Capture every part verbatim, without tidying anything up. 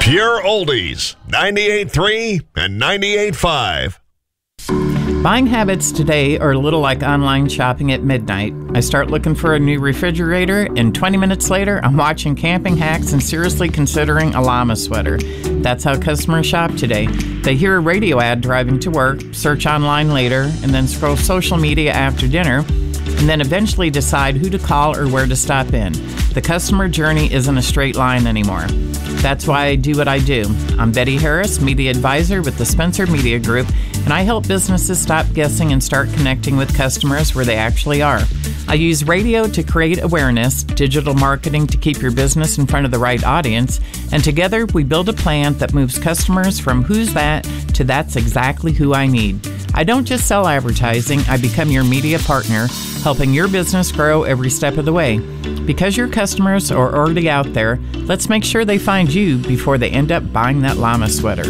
Pure Oldies, ninety-eight point three and ninety-eight point five. Buying habits today are a little like online shopping at midnight. I start looking for a new refrigerator, and twenty minutes later, I'm watching camping hacks and seriously considering a llama sweater. That's how customers shop today. They hear a radio ad driving to work, search online later, and then scroll social media after dinner, and then eventually decide who to call or where to stop in. The customer journey isn't a straight line anymore. That's why I do what I do. I'm Betty Harris, Media Advisor with the Spencer Media Group, and I help businesses stop guessing and start connecting with customers where they actually are. I use radio to create awareness, digital marketing to keep your business in front of the right audience, and together we build a plan that moves customers from who's that to that's exactly who I need. I don't just sell advertising, I become your media partner, helping your business grow every step of the way. Because your customers are already out there, let's make sure they find you before they end up buying that llama sweater.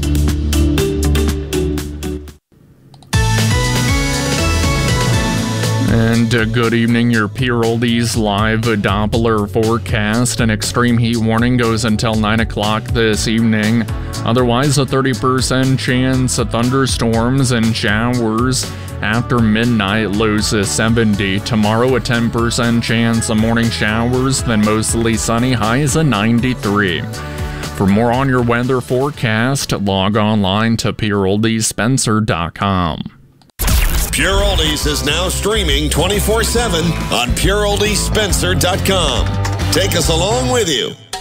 And uh, good evening, your Pure Oldies live Doppler forecast. An extreme heat warning goes until nine o'clock this evening. Otherwise, a thirty percent chance of thunderstorms and showers. After midnight, lows is seventy. Tomorrow, a ten percent chance of morning showers, then mostly sunny, highs at ninety-three. For more on your weather forecast, log online to pure oldies spencer dot com. Pure Oldies is now streaming twenty-four seven on pure oldies spencer dot com. Take us along with you.